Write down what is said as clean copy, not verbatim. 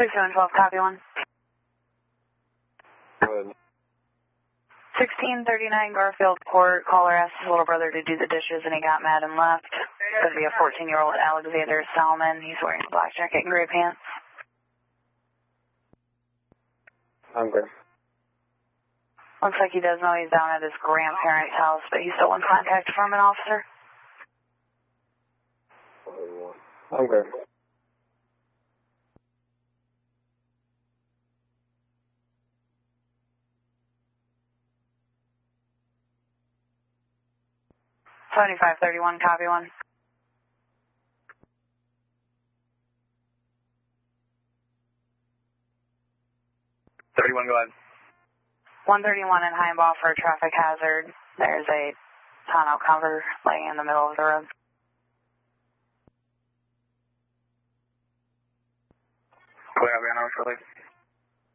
612, copy 1. Go ahead. 1639 Garfield Court. Caller asked his little brother to do the dishes and he got mad and left. It's going to be a 14-year-old Alexander Salmon. He's wearing a black jacket and gray pants. I'm good. Looks like he does know he's down at his grandparents' house, but he's still in contact from an officer. I'm good. $7531, copy 1. Go ahead. 131 in Heimbach for a traffic hazard. There's a tonneau cover laying in the middle of the road. Clear, I'll be on our shortly.